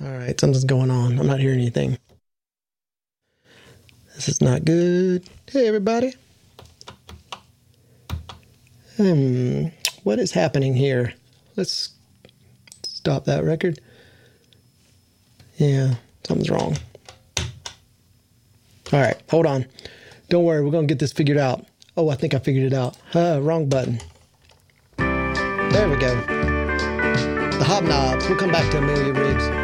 All right, something's going on. I'm not hearing anything. This is not good. Hey, everybody. What is happening here? Let's stop that record. Yeah, something's wrong. All right, hold on. Don't worry, we're going to get this figured out. Oh, I think I figured it out. Wrong button. There we go. The hobnobs. We'll come back to Amelia Riggs.